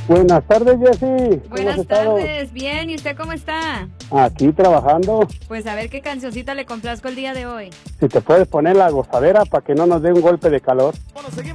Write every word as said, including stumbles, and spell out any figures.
Buenas tardes, Jessy. Buenas tardes, bien, ¿y usted cómo está? Aquí trabajando. Pues a ver qué cancioncita le complazco el día de hoy. Si te puedes poner la gozadera para que no nos dé un golpe de calor.